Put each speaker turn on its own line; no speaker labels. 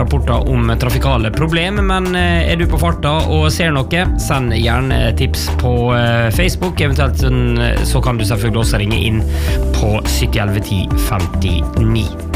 rapporter om trafikale problemer, men du på farta og ser noe, send gjerne tips på Facebook, eventuelt så kan du selvfølgelig også ringe inn på 7011 10 59.